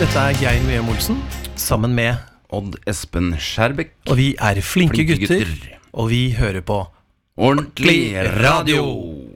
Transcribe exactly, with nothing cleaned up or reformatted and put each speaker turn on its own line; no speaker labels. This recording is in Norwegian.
Dette er Geir Møhe Olsen, sammen med
Odd Espen Skjærbekk.
Og vi er flinke,
Flinke
gutter,
gutter.
og vi hører på
Ordentlig radio!